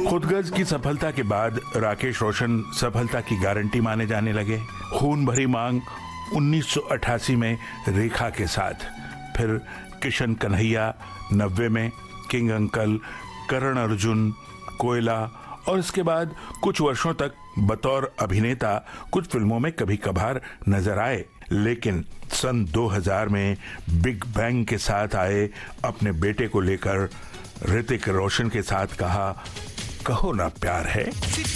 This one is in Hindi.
खुदगर्ज की सफलता के बाद राकेश रोशन सफलता की गारंटी माने जाने लगे। खून भरी मांग 1988 में रेखा के साथ, फिर किशन कन्हैया 90 में, किंग अंकल, करण अर्जुन, कोयला, और इसके बाद कुछ वर्षों तक बतौर अभिनेता कुछ फिल्मों में कभी कभार नजर आए। लेकिन सन 2000 में बिग बैंग के साथ आए अपने बेटे को लेकर ऋतिक रोशन के साथ कहा, कहो ना प्यार है।